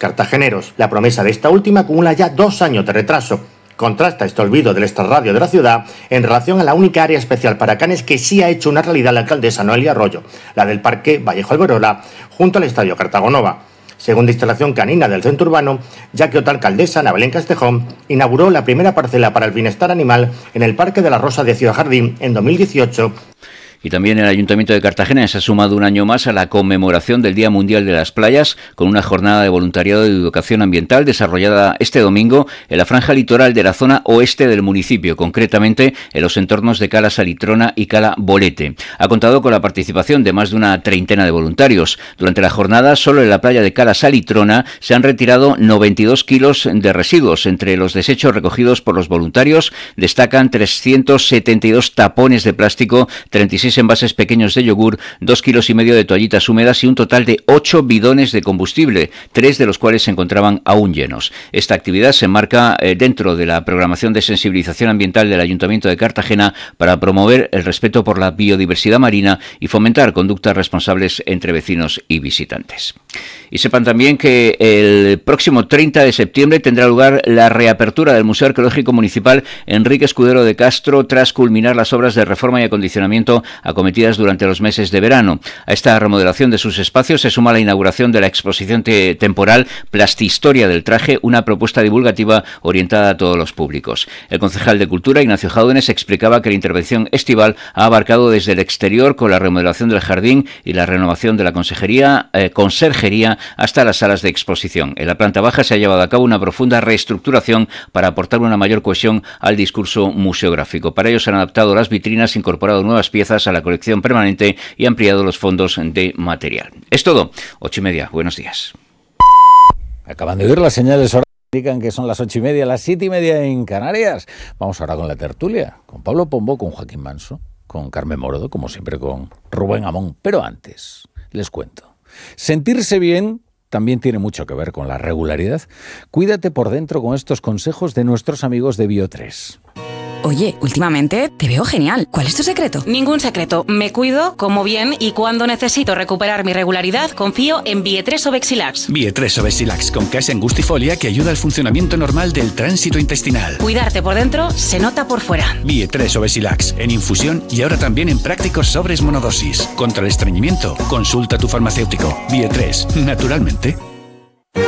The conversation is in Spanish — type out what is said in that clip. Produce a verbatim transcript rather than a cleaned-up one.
cartageneros. La promesa de esta última acumula ya dos años de retraso. Contrasta este olvido del extrarradio de la ciudad en relación a la única área especial para canes que sí ha hecho una realidad la alcaldesa Noelia Arroyo, la del Parque Vallejo Alberola, junto al Estadio Cartagonova. Segunda instalación canina del centro urbano, ya que otra alcaldesa, Ana Belén Castejón, inauguró la primera parcela para el bienestar animal en el Parque de la Rosa de Ciudad Jardín en dos mil dieciocho. Y también el Ayuntamiento de Cartagena se ha sumado un año más a la conmemoración del Día Mundial de las Playas con una jornada de voluntariado de educación ambiental desarrollada este domingo en la franja litoral de la zona oeste del municipio, concretamente en los entornos de Cala Salitrona y Cala Bolete. Ha contado con la participación de más de una treintena de voluntarios. Durante la jornada, solo en la playa de Cala Salitrona se han retirado noventa y dos kilos de residuos. Entre los desechos recogidos por los voluntarios destacan trescientos setenta y dos tapones de plástico, treinta y seis envases pequeños de yogur, dos kilos y medio de toallitas húmedas y un total de ocho bidones de combustible, tres de los cuales se encontraban aún llenos. Esta actividad se enmarca eh, dentro de la programación de sensibilización ambiental del Ayuntamiento de Cartagena para promover el respeto por la biodiversidad marina y fomentar conductas responsables entre vecinos y visitantes. Y sepan también que el próximo treinta de septiembre tendrá lugar la reapertura del Museo Arqueológico Municipal Enrique Escudero de Castro tras culminar las obras de reforma y acondicionamiento acometidas durante los meses de verano. A esta remodelación de sus espacios se suma la inauguración de la exposición te- temporal Plastihistoria del Traje, una propuesta divulgativa orientada a todos los públicos. El concejal de Cultura, Ignacio Jaúdenes, explicaba que la intervención estival ha abarcado desde el exterior con la remodelación del jardín y la renovación de la consejería, eh, conserjería hasta las salas de exposición. En la planta baja se ha llevado a cabo una profunda reestructuración para aportar una mayor cohesión al discurso museográfico. Para ello se han adaptado las vitrinas, incorporado nuevas piezas a la colección permanente y ampliado los fondos de material. Es todo. Ocho y media. Buenos días. Acaban de oír las señales horas que indican que son las ocho y media, las siete y media en Canarias. Vamos ahora con la tertulia, con Pablo Pombo, con Joaquín Manso, con Carmen Morodo, como siempre con Rubén Amón. Pero antes, les cuento. Sentirse bien también tiene mucho que ver con la regularidad. Cuídate por dentro con estos consejos de nuestros amigos de Bio tres. Oye, últimamente te veo genial. ¿Cuál es tu secreto? Ningún secreto. Me cuido, como bien y cuando necesito recuperar mi regularidad, confío en Bio tres Obexilax. Bio tres Obexilax con casa angustifolia que ayuda al funcionamiento normal del tránsito intestinal. Cuidarte por dentro se nota por fuera. Bio tres Obexilax en infusión y ahora también en prácticos sobres monodosis. Contra el estreñimiento, consulta a tu farmacéutico. Bio tres, naturalmente.